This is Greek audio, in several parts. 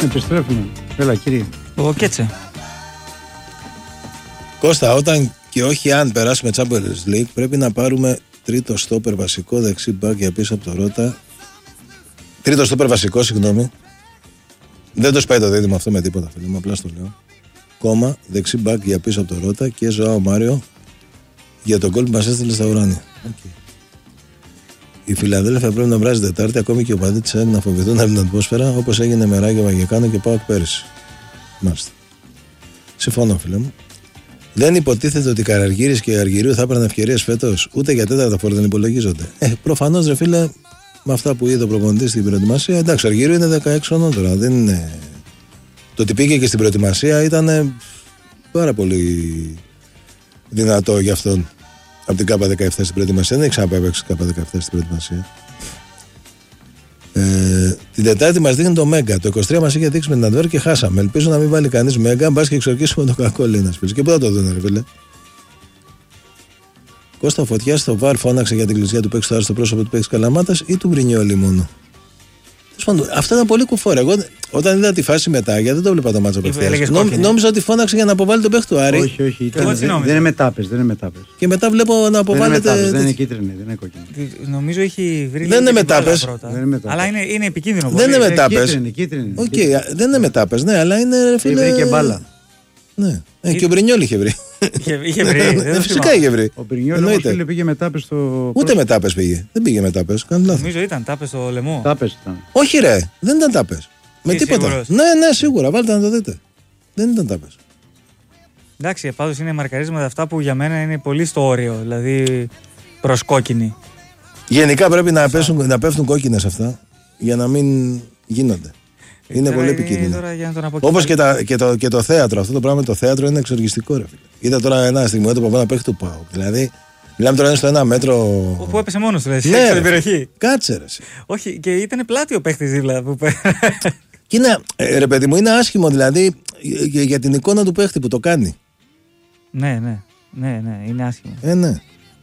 Επιστρέφουμε. Έλα, κύριε. Ο Κέτσε. Κώστα, όταν και όχι αν περάσουμε Champions League, πρέπει να πάρουμε τρίτο στόπερ βασικό, δεξί μπακ για πίσω από το Ρώτα. Τρίτο στόπερ βασικό, συγγνώμη. Δεν το σπάει το δίδυμο αυτό με τίποτα, φίλε μου, απλά στο λέω. Κόμμα, δεξί μπακ για πίσω από το Ρώτα και Ζωάο Μάριο για τον γκολ που μας έστειλε στα ουράνια. Okay. Η Φιλαδέλφια πρέπει να βράζει Τετάρτη, ακόμη και ο παδί της να φοβηθούν από την ατμόσφαιρα, όπως έγινε με Ράγιο Βαγεκάνο και ΠΑΟΚ πέρυσι. Μάλιστα. Συμφωνώ, φίλε μου. Δεν υποτίθεται ότι οι Καραργύρης και οι Αργυρίου θα έπαιρναν ευκαιρίες φέτος, ούτε για τέταρτα φορά δεν υπολογίζονται. Προφανώς, ρε φίλε, με αυτά που είδε ο προπονητής στην προετοιμασία, εντάξει, ο Αργυρίου είναι 16 χρονών τώρα. Δεν είναι... Το ότι πήγε και στην προετοιμασία ήταν πάρα πολύ δυνατό για αυτόν. Από την ΚΑΠΑ 17 στην προετοιμασία. Δεν έχει ξαναπέξει ΚΑΠΑ 17 στην προετοιμασία. Την Τετάρτη μας δείχνει το Μέγκα. Το 23 μας είχε δείξει με την Αντβέρ και χάσαμε. Ελπίζω να μην βάλει κανείς Μέγκα. Μπας και εξορκίσουμε το κακό, λέει ένας φίλος. Και πού θα το δουν, ρε φίλε. Κώστα Φωτιά στο Βαρ φώναξε για την κλεισιά του παίξει τώρα στο πρόσωπο του παίξει Καλαμάτας ή του Μπρινιόλη μόνο. Αυτό ήταν πολύ κουφό. Εγώ όταν είδα τη φάση μετά, γιατί δεν το βλέπα το μάτσο απευθείας. Νόμιζα ότι φώναξε για να αποβάλει τον παίχτη του Άρη. Όχι. Δεν είναι μετάπες. Και μετά βλέπω να αποβάλλεται. Δεν είναι κίτρινη, δεν είναι κόκκινη. Νομίζω έχει βρει. Δεν είναι μετάπες. Αλλά είναι επικίνδυνο. Δεν είναι μετάπες. Κίτρινη. Δεν είναι μετάπες, ναι, αλλά είναι. Βρήκε και μπάλα. Ναι. Και ο Μπρινιόλη είχε βρει. Είχε βρει. Φυσικά είχε βρει. Ο Μπρινιόλη πήγε μετάπες στο. Ούτε μετάπες πήγε. Δεν πήγε μετάπες. Νομίζω ήταν τάπες στο λαιμό. Τάπες ήταν. Όχι, ρε. Δεν ήταν τάπες. Με τίποτα. Ναι, σίγουρα. Βάλτε να το δείτε. Δεν ήταν τάπες. Εντάξει, πάντως είναι μαρκαρίσματα αυτά που για μένα είναι πολύ στο όριο. Δηλαδή προς κόκκινη. Γενικά πρέπει να πέφτουν κόκκινες αυτά για να μην γίνονται. Είναι πολύ επικίνδυνο. Όπως και το θέατρο. Αυτό το πράγμα το θέατρο είναι εξοργιστικό, ρε φίλε. Είδα τώρα ένα στιγμιότυπο από ένα παίχτη του ΠΑΟΚ. Δηλαδή, μιλάμε τώρα στο 1 μέτρο. Που έπεσε μόνος του, δηλαδή, ναι, στην περιοχή. Κάτσε, ρε. Όχι, και ήταν πλάτη ο παίχτης δίπλα. Και είναι, ρε παιδί μου, είναι άσχημο δηλαδή για την εικόνα του παίχτη που το κάνει. Ναι, είναι άσχημο. Ναι.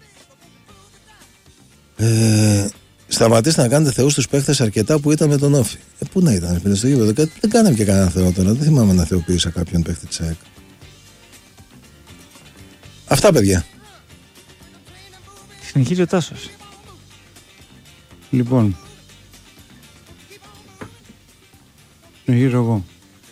Σταματήστε να κάνετε θεούς τους παίχτες αρκετά που ήταν με τον Όφη. Πού να ήταν, φίλε, στο γήπεδο. Δεν κάναμε και κανένα θεό τώρα. Δεν θυμάμαι να θεοποίησα κάποιον παίχτη της ΑΕΚ. Αυτά, παιδιά. Συνεχίζει ο Τάσος. Λοιπόν. Συνεχίζω εγώ.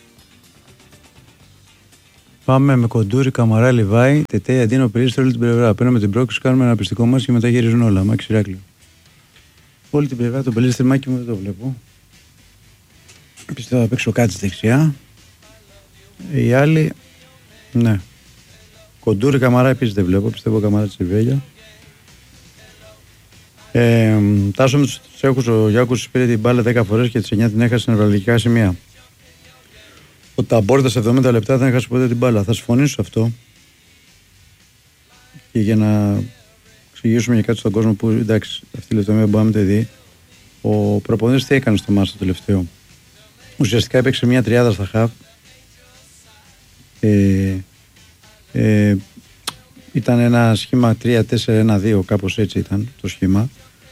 Πάμε με Κοντούρη, Καμαρά, Λιβάη, Τετέι, Αντίνο, Περίστρο, όλη την πλευρά. Παίρνουμε την πρόκληση, κάνουμε ένα πιστικό μας και μετά γυρίζουν όλα. Μάξι Ηράκλειο. Όλη την πλευρά, τον Πελίστη Μάκη μου δεν το βλέπω. Πιστεύω θα παίξω κάτι στη δεξιά. Οι άλλοι, ναι. Κοντούρη, Καμαρά επίσης δεν βλέπω. Πιστεύω Καμαρά της Σιβέλια. Τάσο με τους έχους, ο Γιάκους πήρε την μπάλα 10 φορές και τις 9 την έχασε σε νευραλγικά σημεία. Ο Ταμπόρτα σε 70 λεπτά δεν έχασε ποτέ την μπάλα. Θα συμφωνήσω σε αυτό. Και για να εξηγήσουμε για κάτι στον κόσμο που εντάξει, αυτή η λεπτομέρεια μπορούμε να τη δει. Ο προπονητής τι έκανε στο μάτς το τελευταίο. Ουσιαστικά έπαιξε μια τριάδα στα χαφ. Ήταν ένα σχήμα 3-4-1-2, κάπως έτσι ήταν το σχήμα.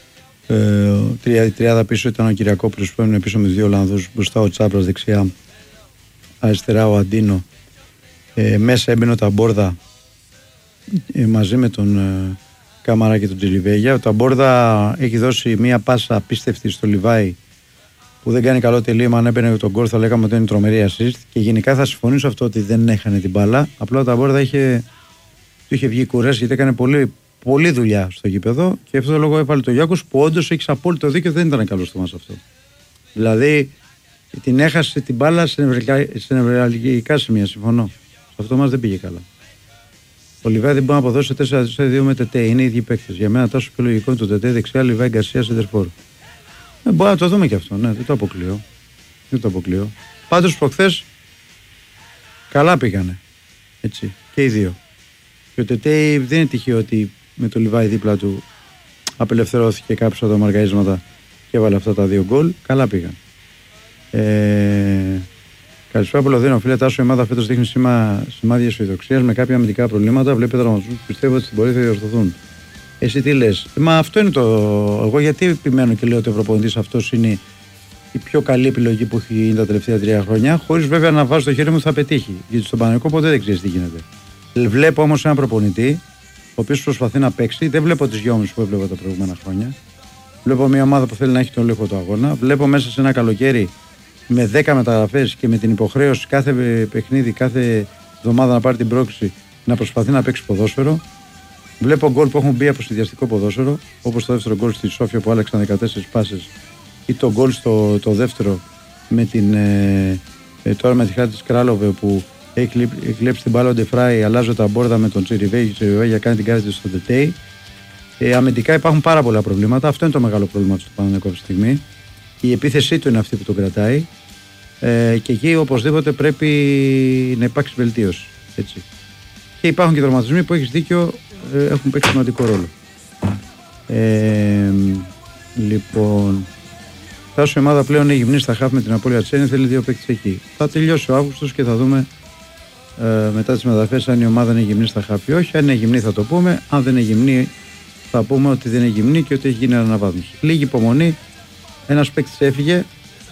Τριάδα πίσω ήταν ο Κυριακόπουλος που έμεινε πίσω με 2 Ολλανδούς. Μπροστά ο Τσάπρας, δεξιά. Αριστερά ο Αντίνο. Μέσα έμπαινε ο Ταμπόρδα μαζί με τον Κάμαρα και τον Τζιλιβέγια. Ο Ταμπόρδα έχει δώσει μία πάσα απίστευτη στο Λιβάη που δεν κάνει καλό τελείωμα. Αν έμπαινε τον γκολ θα λέγαμε ότι είναι τρομερή assist. Και γενικά θα συμφωνήσω αυτό ότι δεν έχανε την μπάλα. Απλά ο Ταμπόρδα του είχε βγει κουρές γιατί έκανε πολλή δουλειά στο γήπεδο και αυτό το λόγο έβαλε το Γιάκος που όντως έχει απόλυτο δίκιο, δεν ήταν καλό στο μας αυτό. Δηλαδή την έχασε την μπάλα σε νευραλγικά σημεία, συμφωνώ. Σε αυτό μας δεν πήγε καλά. Ο Λιβάη δεν μπορεί να αποδώσει 4-2 με Τετέ. Είναι οι ίδιοι παίκτες. Για μένα τόσο πιο λογικό είναι το Τετέ δεξιά, Λιβάη Γκαρσία σεντερφόρ. Μπορεί να το δούμε και αυτό, ναι, δεν το αποκλείω. Πάντως προχθές καλά πήγανε. Έτσι, και οι δύο. Και ο Τετέ δεν είναι τυχαίο ότι με το Λιβάη δίπλα του απελευθερώθηκε κάποιος από τα μαργαρίσματα και έβαλε αυτά τα 2 γκολ. Καλά πήγαν. Καλησπέρα Πολωδίνο, φίλε Τάσο. Η ομάδα φέτος δείχνει σημάδια αισιοδοξίας με κάποια αμυντικά προβλήματα. Βλέπει τραυματισμούς που πιστεύω ότι στην πορεία θα διορθωθούν. Εσύ τι λες? Μα αυτό είναι το. Εγώ γιατί επιμένω και λέω ότι ο προπονητής αυτός είναι η πιο καλή επιλογή που έχει γίνει τα τελευταία 3 χρόνια, χωρίς βέβαια να βάζει το χέρι μου ότι θα πετύχει. Γιατί στον Παναθηναϊκό ποτέ δεν ξέρει τι γίνεται. Βλέπω όμως έναν προπονητή, ο οποίος προσπαθεί να παίξει. Δεν βλέπω τις γιόμες που έβλεπα τα προηγούμενα χρόνια. Βλέπω μια ομάδα που θέλει να έχει τον έλεγχο του αγώνα. Βλέπω μέσα σε ένα καλοκαίρι με 10 μεταγραφές και με την υποχρέωση κάθε παιχνίδι, κάθε εβδομάδα να πάρει την πρόκληση να προσπαθεί να παίξει ποδόσφαιρο. Βλέπω γκολ που έχουν μπει από συνδυαστικό ποδόσφαιρο, όπως το δεύτερο γκολ στη Σόφια που άλλαξαν 14 πάσες, ή το γκολ το δεύτερο με τώρα με τη Χάτη της Κράλοβε που έχει κλέψει την μπάλα ο Ντεφράι, αλλάζω τα μπόρδα με τον Τσιριβέγη για κάνει την κάρτα στο Ντετέι. Αμυντικά υπάρχουν πάρα πολλά προβλήματα. Αυτό είναι το μεγάλο πρόβλημα του Παναθηναϊκού αυτή τη στιγμή. Η επίθεσή του είναι αυτή που τον κρατάει. Και εκεί οπωσδήποτε πρέπει να υπάρξει βελτίωση. Έτσι. Και υπάρχουν και δραματισμοί που έχεις δίκιο, έχουν παίξει σημαντικό ρόλο. Λοιπόν, φτάσω η ομάδα πλέον είναι γυμνή στα χάφ με την απώλεια Τσένη, θέλει 2 παίκτες εκεί. Θα τελειώσει ο Αύγουστος και θα δούμε μετά τις μεταγραφές αν η ομάδα είναι γυμνή στα χάφ ή όχι. Αν είναι γυμνή θα το πούμε, αν δεν είναι γυμνή θα πούμε ότι δεν είναι γυμνή και ότι έχει γίνει αναβάθμιση. Λίγη υπομονή, ένας παίκτης έφυγε,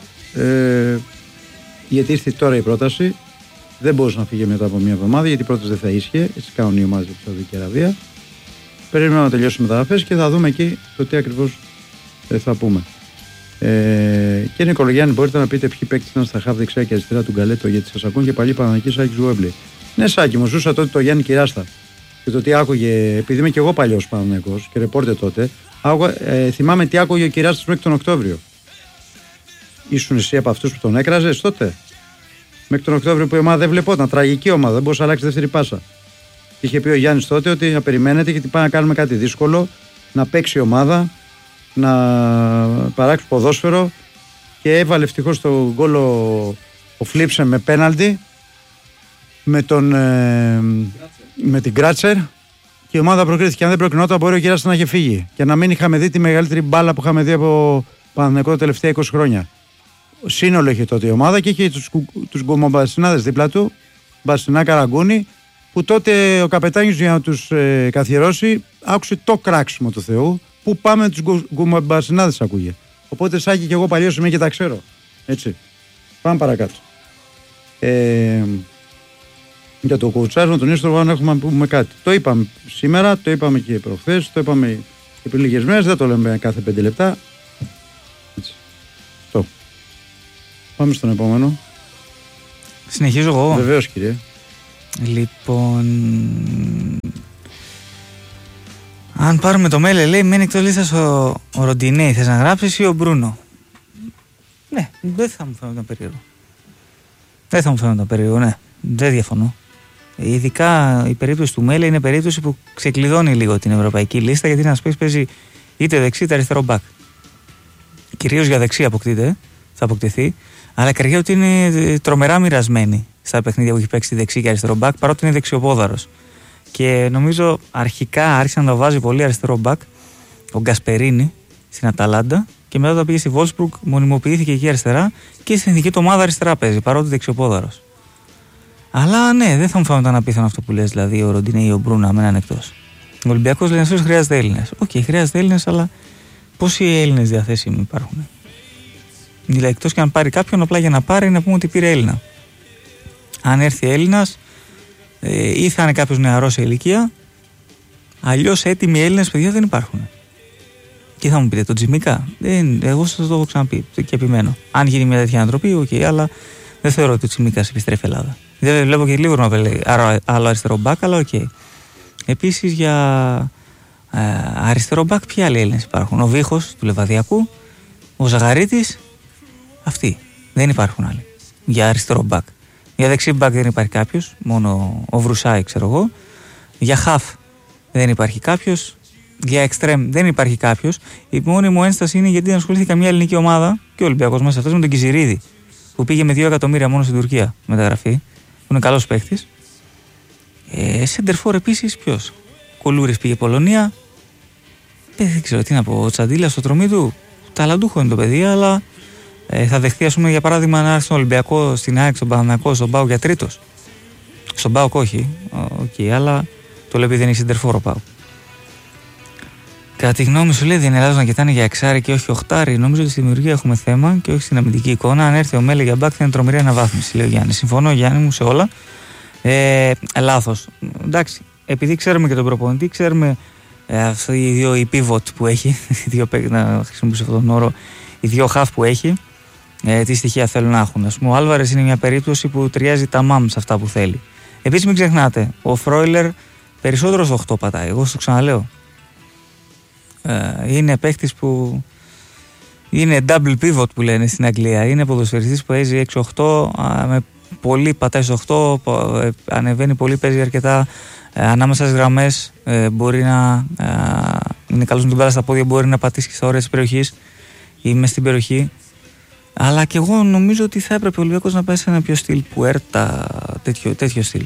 γιατί ήρθε τώρα η πρόταση. Δεν μπορούσε να φύγει μετά από μια εβδομάδα γιατί η πρόταση δεν θα ίσχυε. Έτσι κάνουν οι ομάδες από τη Σαουδική Αραβία. Περιμένουμε να τελειώσουμε μεταγραφές και θα δούμε εκεί το τι ακριβώς θα πούμε. Κύριε Νικολογιάννη, μπορείτε να πείτε ποιοι παίκτες ήταν στα χαφ δεξιά και αριστερά του Γκαλέτο, γιατί σας ακούν και παλιοί Παναθηναϊκοί Σάκης Γουέμπλη. Ναι, Σάκη, μου ζούσα τότε το Γιάννη Κυράστα. Και το τι άκουγε, επειδή είμαι και εγώ παλιός Παναθηναϊκός και ρεπόρτερ τότε, θυμάμαι τι άκουγε ο Κυράστας μέχρι τον Οκτώβριο. Ήσουν εσύ από αυτούς που τον έκραζες τότε? Μέχρι τον Οκτώβριο που η ομάδα δεν βλεπόταν, τραγική ομάδα, δεν μπορούσε να αλλάξει δεύτερη πάσα. Είχε πει ο Γιάννης τότε ότι να περιμένετε γιατί πάμε να κάνουμε κάτι δύσκολο, να παίξει η ομάδα, να παράξει ποδόσφαιρο, και έβαλε ευτυχώς το γκολ ο Φλίψεν με πέναλτι με την Γκράτσερ και η ομάδα προκρίθηκε. Αν δεν προκρινόταν, μπορεί ο Κυράστας να είχε φύγει και να μην είχαμε δει τη μεγαλύτερη μπάλα που είχαμε δει από Παναθηναϊκό τα τελευταία 20 χρόνια. Σύνολο είχε τότε η ομάδα και είχε τους γκομομπασινάδες δίπλα του, Μπασινά, Καραγκούνη, που τότε ο καπετάνιος για να τους καθιερώσει άκουσε το κράξιμο του Θεού. Πού πάμε τους γκομομπασινάδες ακούγε. Οπότε Σάκη και εγώ παλιός είμαι και τα ξέρω. Έτσι. Πάμε παρακάτω. Για το κοουτσάρισμα τον Ίστροβο αν έχουμε να πούμε κάτι. Το είπαμε σήμερα, το είπαμε και προχθές, το είπαμε και πριν λίγες μέρες, δεν το λέμε κάθε 5 λεπτά. Έτσι. Αυτό. Πάμε στον επόμενο. Συνεχίζω εγώ. Βεβαίως, κύριε. Λοιπόν, αν πάρουμε το Μέλε, λέει, μένει εκτός λίστας ο Ροντινέι. Θες να γράψεις ή ο Μπρούνο? Ναι, δεν θα μου φαίνονταν περίεργο. Δεν θα μου φαίνονταν περίεργο, ναι. Δεν διαφωνώ. Ειδικά η περίπτωση του Μέλε είναι περίπτωση που ξεκλειδώνει λίγο την ευρωπαϊκή λίστα, γιατί ένας παίζει είτε δεξί είτε αριστερό μπακ. Κυρίως για δεξί θα αποκτηθεί, αλλά η ότι είναι τρομερά μοιρασμένη στα παιχνίδια που έχει παίξει δεξί και αριστερό μπακ, παρότι είναι δεξιοπόδαρος. Και νομίζω αρχικά άρχισε να το βάζει πολύ αριστερό μπακ ο Γκασπερίνη στην Αταλάντα και μετά το πήγε στη Βόλσμπουργκ, μονιμοποιήθηκε εκεί αριστερά και στην εθνική του ομάδα αριστερά παίζει, παρότι δεξιοπόδαρος. Αλλά ναι, δεν θα μου φαίνονταν απίθανο αυτό που λες, δηλαδή ο Ροντινέι ή ο Μπρούνα με έναν εκτός. Ο Ολυμπιακός λέει ότι χρειάζεται Έλληνες. Οκ, χρειάζεται Έλληνες, αλλά πόσοι Έλληνες διαθέσιμοι υπάρχουν? Δηλαδή, εκτός και αν πάρει κάποιον, απλά για να πάρει να πούμε ότι πήρε Έλληνα. Αν έρθει Έλληνας, ή θα είναι κάποιος νεαρός σε ηλικία, αλλιώς έτοιμοι Έλληνες παιδιά δεν υπάρχουν. Και θα μου πείτε, τον Τζιμίκα, εγώ σας το έχω ξαναπεί και επιμένω. Αν γίνει μια τέτοια ανατροπή, οκ, αλλά δεν θεωρώ ότι ο Τσιμίκας επιστρέφει Ελλάδα. Δεν βλέπω και λίγο να λέει άλλο αριστερό μπακ, αλλά οκ. Επίσης για αριστερό μπακ, ποιοι άλλοι Έλληνες υπάρχουν? Ο Βίχος του Λεβαδιακού, ο Ζαγαρίτης, αυτοί. Δεν υπάρχουν άλλοι για αριστερό μπακ. Για δεξί μπακ δεν υπάρχει κάποιος, μόνο ο Βρουσάη, ξέρω εγώ. Για χαφ δεν υπάρχει κάποιος. Για εξτρέμ δεν υπάρχει κάποιος. Η μόνη μου ένσταση είναι γιατί ασχολήθηκα μια ελληνική ομάδα και ο Ολυμπιακός μέσα αυτός με τον Κιζιρίδη, που πήγε με 2 εκατομμύρια μόνο στην Τουρκία μεταγραφή, που είναι καλός παίχτης. Σεντερφόρ επίσης ποιος? Κολούρης πήγε Πολωνία. Δεν ξέρω τι να πω. Ο Τσαντίλας στο τρομί του, ταλαντούχο είναι το παιδί, αλλά θα δεχτεί, ας πούμε, για παράδειγμα, να έρθει στον Ολυμπιακό, στην ΑΕΚ, στον Παναθηναϊκό, στον ΠΑΟΚ για τρίτος. Στον ΠΑΟΚ όχι, αλλά το λέει επειδή δεν είναι σεντερφόρ ο ΠΑΟΚ. Κατά τη γνώμη σου, λέει, δεν είναι Ελλάδος να κοιτάνε για εξάρι και όχι οχτάρι? Νομίζω ότι στη δημιουργία έχουμε θέμα και όχι στην αμυντική εικόνα. Αν έρθει ο Μέλε για μπακ, θα είναι τρομερή αναβάθμιση, λέει ο Γιάννης. Συμφωνώ, Γιάννη μου, σε όλα. Λάθος. Εντάξει, επειδή ξέρουμε και τον προπονητή, ξέρουμε αυτοί οι δύο οι pivot που έχει, να χρησιμοποιήσω αυτόν τον όρο, οι δύο half που έχει, τι στοιχεία θέλουν να έχουν. Ας πούμε, ο Άλβαρες είναι μια περίπτωση που ταιριάζει τα μάμ σε αυτά που θέλει. Επίσης, μην ξεχνάτε, ο Φρόιλερ περισσότερο στο 8 πατάει. Εγώ σου το ξαναλέω. Είναι παίχτης που είναι double pivot που λένε στην Αγγλία. Είναι ποδοσφαιριστής που παίζει 6-8, με πολύ πατάει στο 8, ανεβαίνει πολύ, παίζει αρκετά ανάμεσα στις γραμμές, μπορεί να είναι καλός με την μπάλα στα πόδια, μπορεί να πατήσει και στα όρια της περιοχής ή μες στην περιοχή. Αλλά και εγώ νομίζω ότι θα έπρεπε ο Ολυμπιακός να πάει σε ένα πιο στυλ Πουέρτα, τέτοιο στυλ.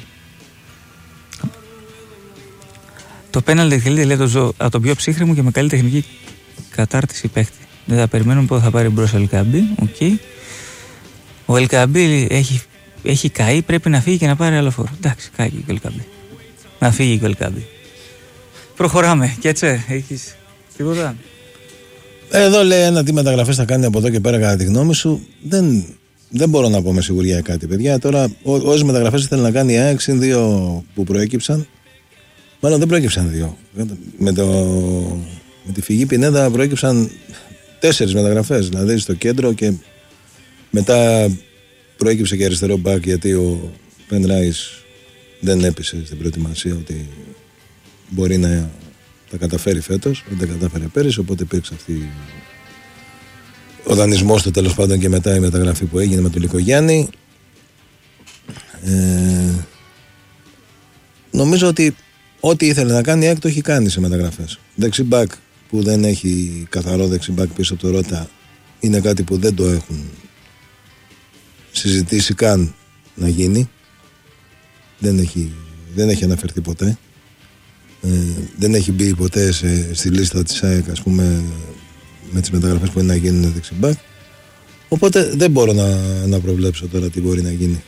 Το πέναλτι εκτελείται, λέει το Ζω, από τον πιο ψύχρημο και με καλή τεχνική κατάρτιση παίχτη. Δεν θα περιμένουμε πότε θα πάρει μπρος ο Ελκαμπή. Okay. Ο Ελκαμπή έχει καεί, πρέπει να φύγει και να πάρει άλλο φόρο. Εντάξει, κάει και ο Ελκαμπή. Να φύγει και ο Ελκαμπή. Προχωράμε. Και έτσι, έχεις τίποτα? Εδώ λέει ένα τι μεταγραφές θα κάνει από εδώ και πέρα, κατά τη γνώμη σου. Δεν μπορώ να πω με σιγουριά κάτι, παιδιά. Τώρα, όσες μεταγραφές ήθελε να κάνει η ΑΕΚ, είναι δύο που προέκυψαν. Μάλλον δεν προέκυψαν δύο. Με τη φυγή Πινέδα προέκυψαν 4 μεταγραφές. Δηλαδή στο κέντρο, και μετά προέκυψε και αριστερό μπακ, γιατί ο Πεν Ράις δεν έπεισε στην προετοιμασία ότι μπορεί να τα καταφέρει φέτος. Δεν τα κατάφερε πέρυσι, οπότε υπήρξε αυτή ο δανεισμός του, τέλος πάντων, και μετά η μεταγραφή που έγινε με τον Λικογιάννη. Νομίζω ότι ό,τι ήθελε να κάνει η ΑΕΚ το έχει κάνει σε μεταγραφές. Δεξιμπάκ, που δεν έχει καθαρό δεξιμπάκ πίσω από το Ρώτα, είναι κάτι που δεν το έχουν συζητήσει καν να γίνει. Δεν έχει αναφερθεί ποτέ. Δεν έχει μπει ποτέ στη λίστα της ΑΕΚ, ας πούμε, με τις μεταγραφές που είναι να γίνουν δεξιμπάκ. Οπότε δεν μπορώ να προβλέψω τώρα τι μπορεί να γίνει.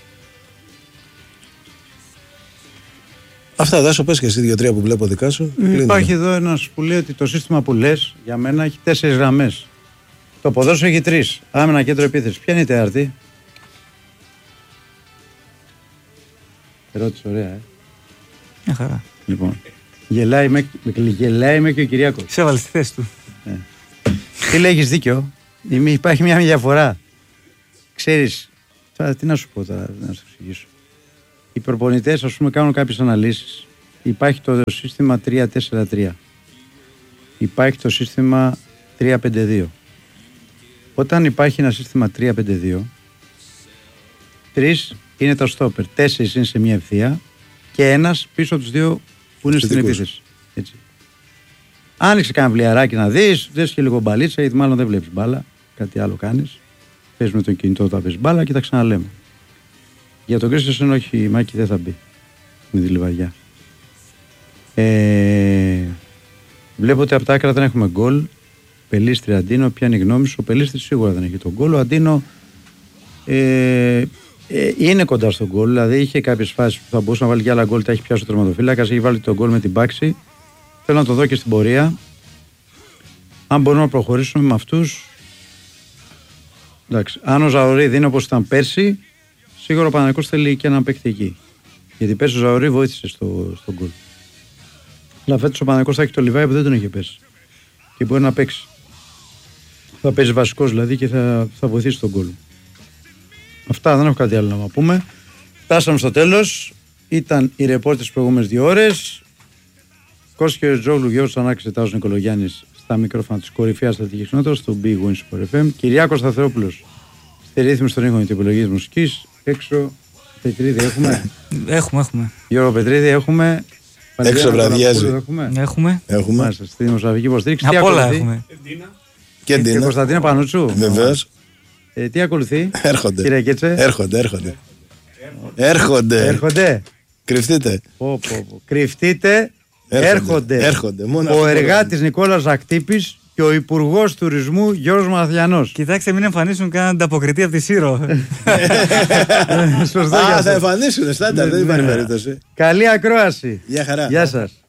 Αυτά, Δάσο, πες και εσύ 2-3 που βλέπω δικά σου. Υπάρχει εδώ ένας που λέει ότι το σύστημα που λες για μένα έχει 4 γραμμές. Το ποδόσφαιρο έχει 3. Άμυνα, κέντρο, επίθεση. Ποια είναι η τέταρτη? Ερώτηση ωραία, Μια χαρά. Λοιπόν, γελάει με και ο Κυριάκος. Σε έβαλε στη θέση του. Τι λέει, έχεις δίκιο. Υπάρχει μια διαφορά. Ξέρεις, τι να σου πω τώρα, να σου εξηγήσω. Οι προπονητές, ας πούμε, κάνουν κάποιες αναλύσεις. Υπάρχει το σύστημα 3-4-3. Υπάρχει το σύστημα 3-5-2. Όταν υπάρχει ένα σύστημα 3-5-2, 3 είναι τα στόπερ, 4 είναι σε μια ευθεία και ένας πίσω από τους δύο που είναι στην επίθεση. Έτσι. Άνοιξε κάνα βλιαράκι να δεις, δες και λίγο μπαλίτσα, γιατί μάλλον δεν βλέπεις μπάλα, κάτι άλλο κάνεις. Πες με το κινητό όταν πες μπάλα και τα ξαναλέμε. Για τον Κρίστοσεν όχι, η Μάκη δεν θα μπει με τη Λιβαδιά. Βλέπω ότι από τα άκρα δεν έχουμε γκολ. Πελίστρη, Αντίνο, ποια είναι η γνώμη σου? Ο Πελίστρη σίγουρα δεν έχει τον γκολ. Ο Αντίνο είναι κοντά στον γκολ. Δηλαδή είχε κάποιες φάσεις που θα μπορούσε να βάλει και άλλα γκολ. Τα έχει πιάσει ο τερματοφύλακας. Έχει βάλει τον γκολ με την πάξη. Θέλω να το δω και στην πορεία. Αν μπορούμε να προχωρήσουμε με αυτούς. Εντάξει. Αν ο Ζαωρί δεν είναι όπως ήταν πέρσι, σίγουρα ο Παναθηναϊκός θέλει και έναν παίκτη εκεί. Γιατί πέρσι ο Ζαωρί βοήθησε στον γκολ. Αλλά φέτος ο Παναθηναϊκός θα έχει το Λιβάι που δεν τον είχε πέρσι. Και μπορεί να παίξει. Θα παίζει βασικός δηλαδή και θα βοηθήσει τον γκολ. Αυτά, δεν έχω κάτι άλλο να πούμε. Φτάσαμε στο τέλος. Ήταν οι ρεπόρτες τις προηγούμενες 2 ώρες. Κώστας και Τζόγλου, Γιώργος Ανάκης, Τάσος Νικολογιάννης στα μικρόφωνα της κορυφαίας στρατηγικής νότας, στο Big Win Sport FM. Κυριάκος Σταθερόπουλος στη ρύθμιση των ήχων και επιλογής μουσικής. Έξω, Πετρίδη έχουμε. Έχουμε. Γιώργο Πετρίδη έχουμε. Έξω βραδιάζει. Έχουμε. Μάλιστα, στη δημοσιογραφική υποστήριξη. Απ' όλα έχουμε. Και Κωνσταντίνα Πανούτσου. Βεβαίως. Τι ακολουθεί? Έρχονται. Κύριε Κέτσε. Έρχονται. Κρυφτείτε. Κρυφτείτε. Έρχονται. Ο εργάτης Νικόλας Ζακτύπης και ο Υπουργός Τουρισμού Γιώργος Μαθιανός. Κοιτάξτε, μην εμφανίσουν κανέναν ανταποκριτή από τη Σύρο. Θα εμφανίσουν, στάντα, δεν υπάρχει περίπτωση. Καλή ακρόαση. Γεια χαρά. Γεια σας.